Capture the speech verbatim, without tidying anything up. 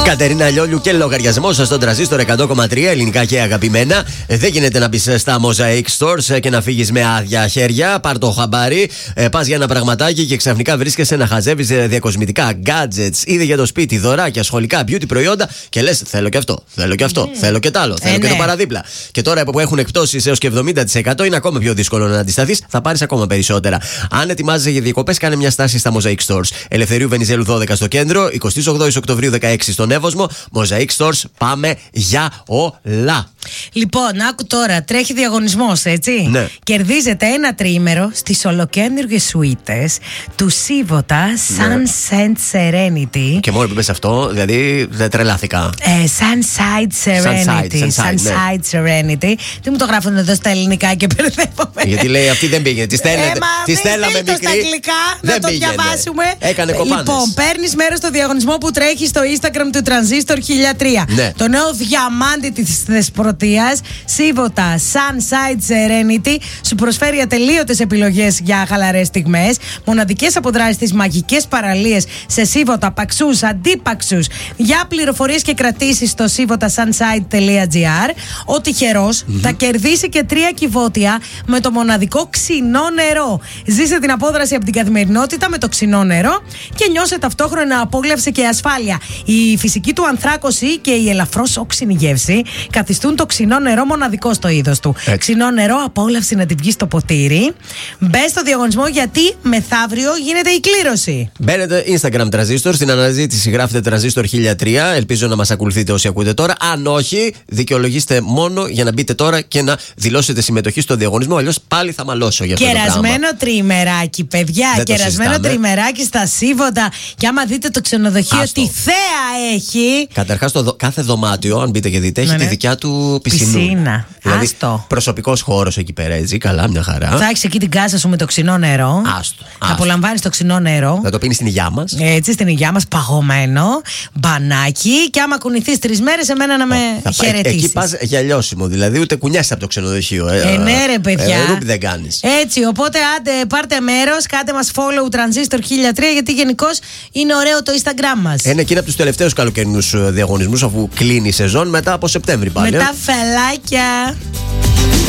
Κατερίνα Λιόλιου και λογαριασμό σα στον Τρανζίστορ εκατό κόμμα τρία, ελληνικά και αγαπημένα. Δεν γίνεται να μπει στα Mosaic Stores και να φύγει με άδεια χέρια. Πάρ' το χαμπάρι. Πα για ένα πραγματάκι και ξαφνικά βρίσκεσαι να χαζεύει διακοσμητικά gadgets, ήδη για το σπίτι, δωράκια, σχολικά, beauty προϊόντα και λε: θέλω και αυτό, θέλω και αυτό, mm. θέλω και τ' άλλο, θέλω ε, και ναι. το παραδίπλα. Και τώρα που έχουν εκπτώσεις έως και εβδομήντα τοις εκατό είναι ακόμα πιο δύσκολο να αντισταθείς, θα πάρεις ακόμα περισσότερα. Αν ετοιμάζεσαι για διακοπές, κάνε μια στάση στα Mosaic Stores. Ελευθερίου Βενιζέλου δώδεκα στο κέντρο, εικοστή όγδοη Οκτωβρίου δεκαέξι στον Εύωσμο. Mosaic Stores, πάμε για όλα. Λοιπόν, άκου τώρα, τρέχει διαγωνισμός, έτσι. Ναι. Κερδίζετε ένα τριήμερο στις ολοκέντριες σουίτες του Σίβοτα Sunset Serenity. Και μόνο που πες αυτό, δηλαδή δεν τρελάθηκα. Ε, Sunside Serenity. Sunside, Sunside, Sunside ναι. Serenity. Τι μου το γράφουν εδώ στα ελληνικά και μπερδεύομαι. Γιατί λέει αυτή δεν πήγαινε. Τη στέλνετε. Τη στέλναμε μικρή. Στα αγγλικά, να το πήγαινε. Διαβάσουμε. Έκανε κοπάνες. Λοιπόν, παίρνεις μέρος στο διαγωνισμό που τρέχει στο Instagram του Transistor χίλια τρία. Ναι. Το νέο διαμάντι της Θεσπρωτείας, Σίβοτα Sunside Serenity, σου προσφέρει ατελείωτες επιλογές για χαλαρές στιγμές, μοναδικές αποδράσεις στις μαγικές παραλίες σε Σίβοτα, παξούς, αντίπαξους. Για πληροφορίες και κρατήσεις στο σίβοτα sunshine τελεία gr. Ο τυχερός mm-hmm. θα κερδίσει και τρία κυβότια με το μοναδικό ξινό νερό. Ζήσε την απόδραση από την καθημερινότητα με το ξινό νερό και νιώσε ταυτόχρονα απόλαυση και ασφάλεια. Η φυσική του ανθράκωση και η ελαφρώς όξινη γεύση καθιστούν το ξινό νερό μοναδικό στο είδος του. Έτσι. Ξινό νερό, απόλαυση να την βγει στο ποτήρι. Μπε στο διαγωνισμό γιατί μεθαύριο γίνεται η κλήρωση. Μπαίνετε Instagram Transistor, στην αναζήτηση γράφετε Transistor χίλια τρία. Ελπίζω να μας ακολουθείτε όσοι ακούτε τώρα. Αν όχι, δικαιολογήστε μόνο για να μπείτε τώρα και να δηλώσετε συμμετοχή στο διαγωνισμό. Αλλιώς πάλι θα μαλώσω για αυτό. Κερασμένο τριημεράκι, παιδιά. Δεν Κερασμένο τριημεράκι στα Σίβοτα. Και άμα δείτε το ξενοδοχείο, Άστο. τι θέα έχει. Καταρχάς, το δο... κάθε δωμάτιο, αν μπείτε και δείτε, έχει ναι, τη ναι. δικιά του πισινού. Πισίνα. Δηλαδή, Άστο. προσωπικός χώρος εκεί πέρα, έτσι. Καλά, μια χαρά. Θα έχει εκεί την κάσα σου με το ξινό νερό. Άστο. Θα απολαμβάνει το ξινό νερό. Θα το πίνει στην υγειά μας. Έτσι, στην υγειά μας, παγωμένο. Μπανάκι. Και άμα κουνηθείς τρεις μέρες, εμένα να με χαιρετήσεις. Εκεί πας για λιώσιμο, δηλαδή ούτε κουνιάσαι από το ξενοδοχείο. Ε, ε ναι, ρε παιδιά. Ε, ρούπι δεν κάνεις. Έτσι, οπότε άντε, πάρτε μέρος, κάντε μας follow Transistor χίλια τρία, γιατί γενικώς είναι ωραίο το Instagram μας. Είναι και είναι από τους τελευταίους καλοκαιρινούς διαγωνισμούς, αφού κλείνει η σεζόν μετά από Σεπτέμβρη πάλι. Με τα φελάκια.